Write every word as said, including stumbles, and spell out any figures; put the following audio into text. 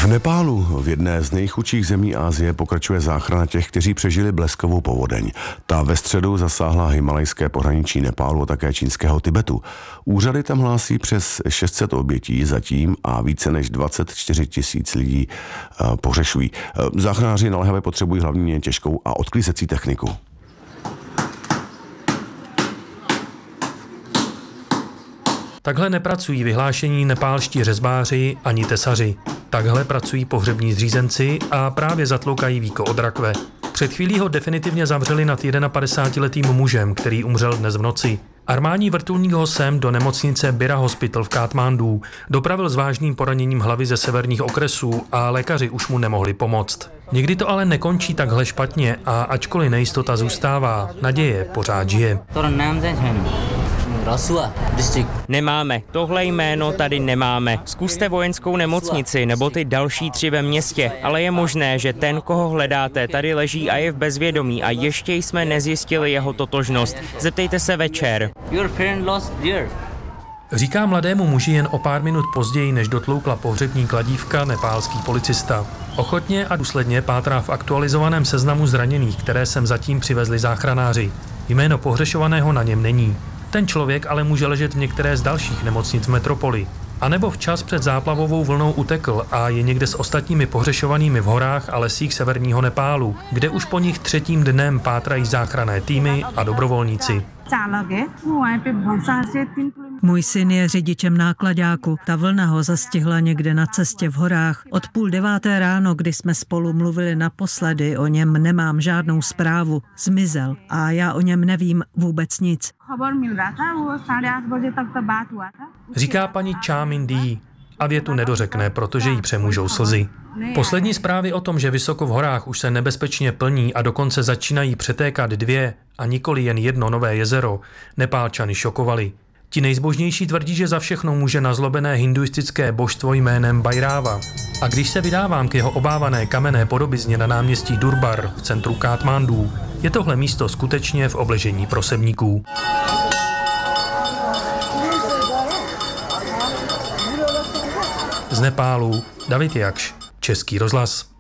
V Nepálu, v jedné z nejchudších zemí Asie, pokračuje záchrana těch, kteří přežili bleskovou povodeň. Ta ve středu zasáhla himalajské pohraničí Nepálu a také čínského Tibetu. Úřady tam hlásí přes šest set obětí zatím a více než dvacet čtyři tisíc lidí uh, pohřešují. Uh, záchranáři naléhavě potřebují hlavně těžkou a odklízecí techniku. Takhle nepracují vyhlášení nepálští řezbáři ani tesaři. Takhle pracují pohřební zřízenci a právě zatloukají víko od rakve. Před chvílí ho definitivně zavřeli nad padesátiletým mužem, který umřel dnes v noci. Armádní vrtulník ho sem do nemocnice Bira Hospital v Katmandu dopravil s vážným poraněním hlavy ze severních okresů a lékaři už mu nemohli pomoct. Někdy to ale nekončí takhle špatně a ačkoliv nejistota zůstává, naděje pořád žije. Nemáme. Tohle jméno tady nemáme. Zkuste vojenskou nemocnici nebo ty další tři ve městě, ale je možné, že ten, koho hledáte, tady leží a je v bezvědomí a ještě jsme nezjistili jeho totožnost. Zeptejte se večer. Říká mladému muži jen o pár minut později, než dotloukla pohřební kladívka nepálský policista. Ochotně a důsledně pátrá v aktualizovaném seznamu zraněných, které sem zatím přivezli záchranáři. Jméno pohřešovaného na něm není. Ten člověk ale může ležet v některé z dalších nemocnic v metropoli. A nebo včas před záplavovou vlnou utekl a je někde s ostatními pohřešovanými v horách a lesích severního Nepálu, kde už po nich třetím dnem pátrají záchranné týmy a dobrovolníci. Můj syn je řidičem nákladáku. Ta vlna ho zastihla někde na cestě v horách. Od půl deváté ráno, kdy jsme spolu mluvili naposledy, o něm nemám žádnou zprávu. Zmizel a já o něm nevím vůbec nic. Říká paní Cha Min-di a větu nedořekne, protože jí přemůžou slzy. Poslední zprávy o tom, že vysoko v horách už se nebezpečně plní a dokonce začínají přetékat dvě a nikoli jen jedno nové jezero, Nepálčany šokovaly. Ti nejzbožnější tvrdí, že za všechno může nazlobené hinduistické božstvo jménem Bhairava. A když se vydávám k jeho obávané kamenné podobizně na náměstí Durbar v centru Katmandu, je tohle místo skutečně v obležení prosebníků. Z Nepálu David Jakš, Český rozhlas.